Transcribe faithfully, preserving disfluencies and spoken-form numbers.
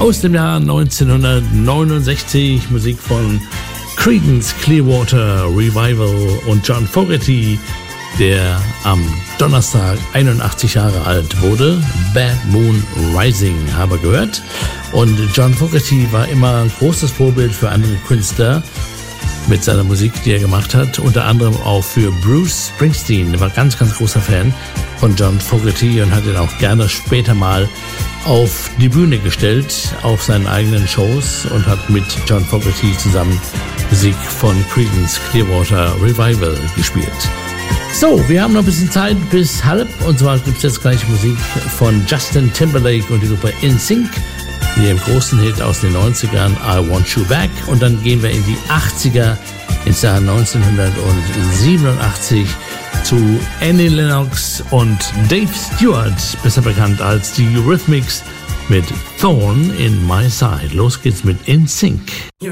aus dem Jahr neunzehnhundertneunundsechzig. Musik von Creedence Clearwater Revival und John Fogerty, der am Donnerstag einundachtzig Jahre alt wurde. Bad Moon Rising haben wir gehört. Und John Fogerty war immer ein großes Vorbild für andere Künstler mit seiner Musik, die er gemacht hat. Unter anderem auch für Bruce Springsteen. Er war ganz, ganz großer Fan von John Fogerty und hat ihn auch gerne später mal auf die Bühne gestellt, auf seinen eigenen Shows, und hat mit John Fogerty zusammen Musik von Creedence Clearwater Revival gespielt. So, wir haben noch ein bisschen Zeit bis halb, und zwar gibt es jetzt gleich Musik von Justin Timberlake und die Gruppe N Sync, die im großen Hit aus den neunzigern I Want You Back, und dann gehen wir in die achtziger, ins Jahr neunzehnhundertsiebenundachtzig zu Annie Lennox und Dave Stewart, besser bekannt als die Eurythmics, mit Thorn in My Side. Los geht's mit N Sync.